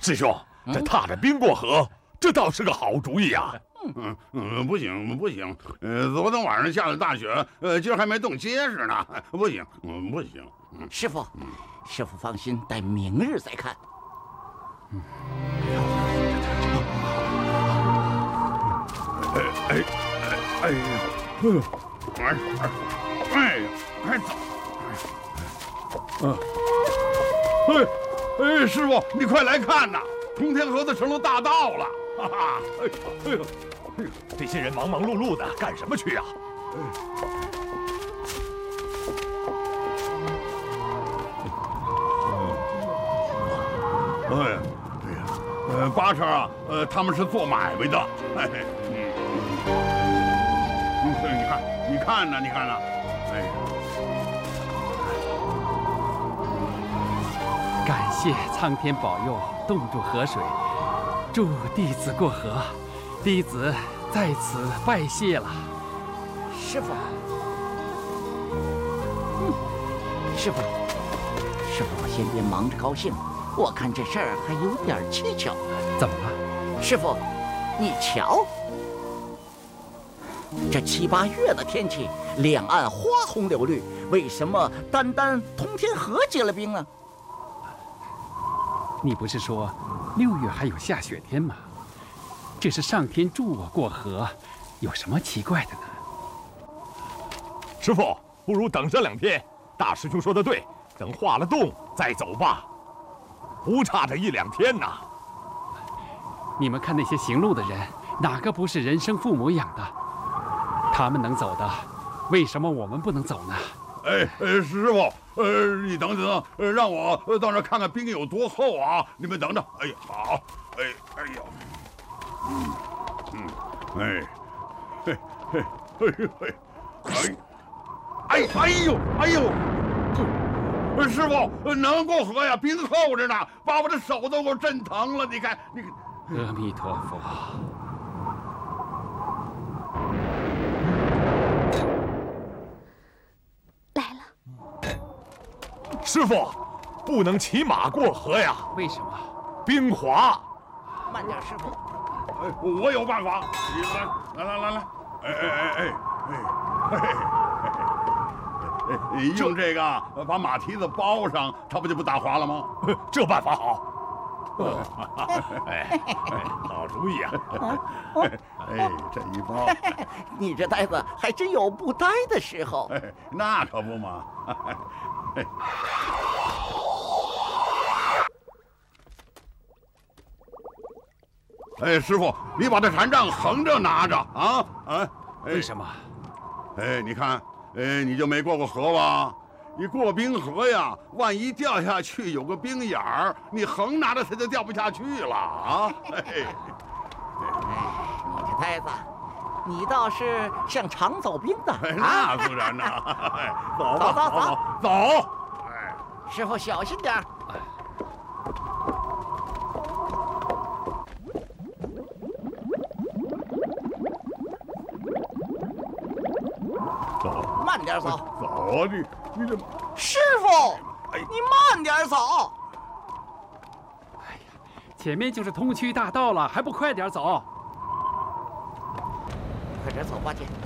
师兄，这踏着冰过河，这倒是个好主意啊！ 不行不行，昨天晚上下的大雪，今儿还没冻结实呢，不行不行。 师傅，师傅放心，待明日再看。 师傅，你快来看呐！通天河的成了大道了，哈哈！ 这些人忙忙碌碌的干什么去啊？ 八成啊，他们是做买卖的。你看呢？ 感谢苍天保佑，冻住河水，助弟子过河，弟子在此拜谢了。 师傅，师傅，先别忙着高兴，我看这事儿还有点蹊跷。 怎么了？ 师傅，你瞧，这7、8月的天气，两岸花红柳绿，为什么单通天河结了冰呢？ 你不是说6月还有下雪天吗？这是上天助我过河，有什么奇怪的呢？ 师傅，不如等上2天。大师兄说的对，等化了冻再走吧，不差这1、2天呐。 你们看那些行路的人，哪个不是人生父母养的？他们能走的，为什么我们不能走呢？ 师傅，你等等，让我到那儿看看冰有多厚啊！你们等等。哎呀，好，师傅，能过河呀？冰厚着呢，把我的手都给我震疼了。你看。 阿弥陀佛。 来了。 师傅，不能骑马过河呀。 为什么？ 冰滑。 慢点，师傅。 我有办法。来，用这个把马蹄子包上，它不就不打滑了吗？ 这办法好。好主意啊！ 这一包， 你这呆子还真有不呆的时候。 那可不嘛。师傅，你把这禅杖横着拿着啊！ 为什么？ 你看，你就没过过河吧？你过冰河呀，万一掉下去有个冰眼儿，你横拿着它就掉不下去了啊！ 你这呆子，你倒是像常走冰的。 那自然呐。走。 师傅小心点。慢点走。 走，你这。 师傅，你慢点走。 哎呀，前面就是通衢大道了，还不快点走？ 快点走吧，姐。